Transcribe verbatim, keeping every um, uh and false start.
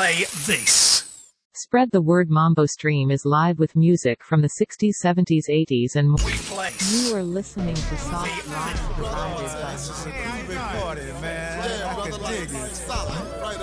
play this. Spread the word. Mambo Stream is live with music from the sixties, seventies, eighties and more. We play. You are listening to Soft Rock provided by Party, man. I can dig it.